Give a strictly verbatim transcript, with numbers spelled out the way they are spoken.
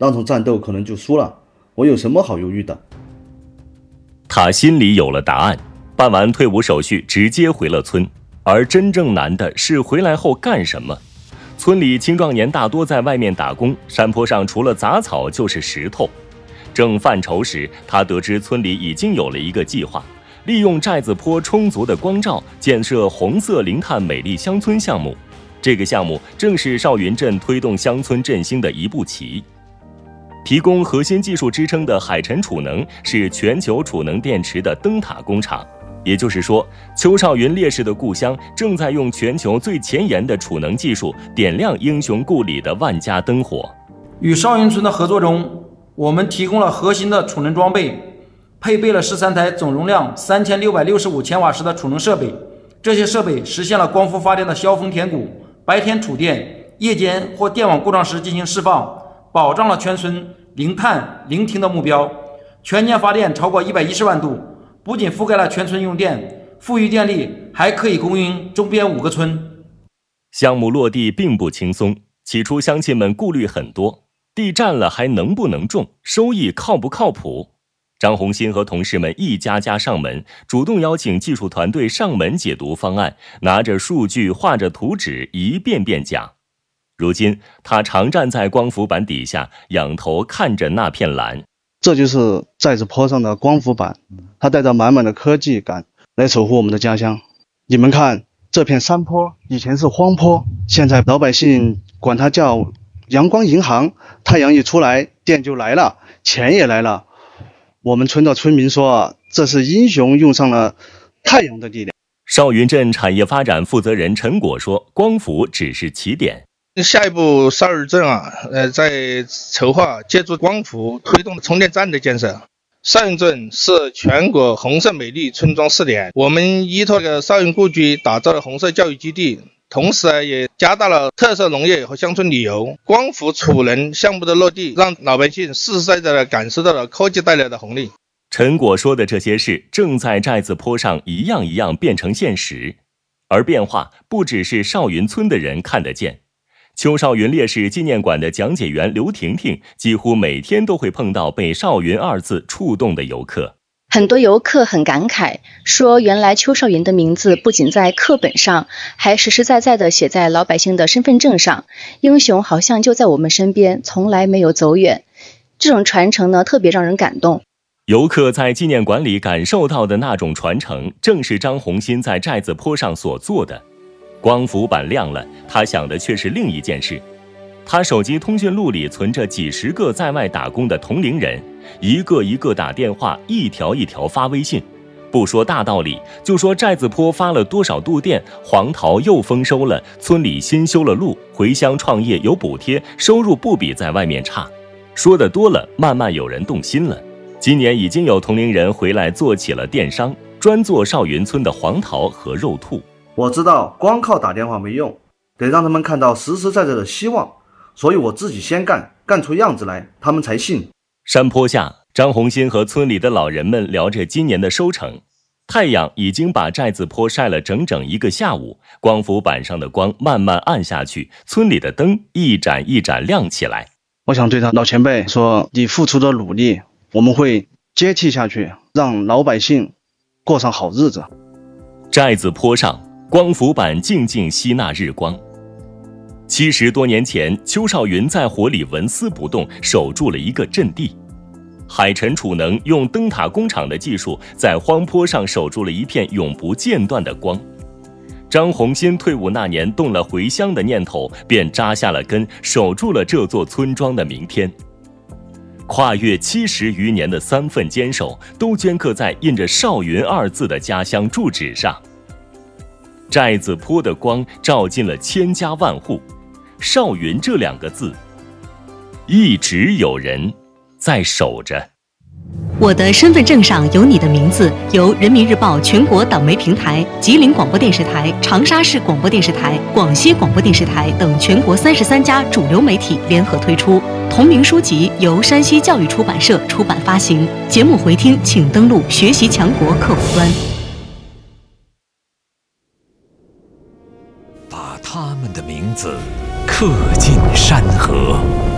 当场战斗可能就输了，我有什么好犹豫的？ 他心里有了答案，办完退伍手续直接回了村。而真正难的是回来后干什么。村里青壮年大多在外面打工，山坡上除了杂草就是石头。正犯愁时，他得知村里已经有了一个计划，利用寨子坡充足的光照，建设红色零碳美丽乡村项目。这个项目正是邵云镇推动乡村振兴的一步棋。提供核心技术支撑的海辰储能是全球储能电池的灯塔工厂，也就是说，邱少云烈士的故乡正在用全球最前沿的储能技术点亮英雄故里的万家灯火。 与邵云村的合作中，我们提供了核心的储能装备，配备了十三台总容量三千六百六十五千瓦时的储能设备。这些设备实现了光伏发电的削峰填谷，白天储电，夜间或电网故障时进行释放，保障了全村零碳零停的目标。全年发电超过一百一十万度，不仅覆盖了全村用电，富裕电力还可以供应周边五个村。 项目落地并不轻松，起初乡亲们顾虑很多，地占了还能不能种，收益靠不靠谱。张红新和同事们一家家上门，主动邀请技术团队上门解读方案，拿着数据画着图纸一遍遍讲。如今他常站在光伏板底下，仰头看着那片蓝。 这就是寨子坡上的光伏板，它带着满满的科技感来守护我们的家乡。你们看，这片山坡以前是荒坡，现在老百姓管它叫阳光银行，太阳一出来，电就来了，钱也来了。我们村的村民说，这是英雄用上了太阳的力量。 邵云镇产业发展负责人陈果说，光伏只是起点。 下一步邵云镇啊，呃，在筹划借助光伏推动充电站的建设。邵云镇是全国红色美丽村庄试点，我们依托个邵云故居打造了红色教育基地，同时也加大了特色农业和乡村旅游。光伏储能项目的落地，让老百姓实实在在地感受到了科技带来的红利。 陈果说的这些事，正在寨子坡上一样一样变成现实，而变化不只是邵云村的人看得见。邱少云烈士纪念馆的讲解员刘婷婷几乎每天都会碰到被少云二字触动的游客。 很多游客很感慨，说原来邱少云的名字不仅在课本上，还实实在在地写在老百姓的身份证上，英雄好像就在我们身边，从来没有走远。这种传承呢，特别让人感动。 游客在纪念馆里感受到的那种传承，正是张红新在寨子坡上所做的。光伏板亮了，他想的却是另一件事。他手机通讯录里存着几十个在外打工的同龄人，一个一个打电话，一条一条发微信，不说大道理，就说寨子坡发了多少度电，黄桃又丰收了，村里新修了路，回乡创业有补贴，收入不比在外面差。说的多了，慢慢有人动心了。今年已经有同龄人回来做起了电商，专做少云村的黄桃和肉兔。 我知道光靠打电话没用，得让他们看到实实在在的希望，所以我自己先干，干出样子来，他们才信。 山坡下，张红新和村里的老人们聊着今年的收成。太阳已经把寨子坡晒了整整一个下午，光伏板上的光慢慢暗下去，村里的灯一盏一盏亮起来。 我想对他老前辈说，你付出的努力，我们会接替下去，让老百姓过上好日子。 寨子坡上，光伏板静静吸纳日光。七十多年前，邱少云在火里纹丝不动，守住了一个阵地。海辰储能用灯塔工厂的技术，在荒坡上守住了一片永不间断的光。张红新退伍那年动了回乡的念头，便扎下了根，守住了这座村庄的明天。跨越七十余年的三份坚守，都镌刻在印着少云二字的家乡住址上。寨子坡的光照进了千家万户，少云这两个字，一直有人在守着。 我的身份证上有你的名字，由人民日报全国党媒平台、吉林广播电视台、长沙市广播电视台、广西广播电视台等全国三十三家主流媒体联合推出。同名书籍由山西教育出版社出版发行。节目回听请登录学习强国客户端。 把他们的名字刻进山河。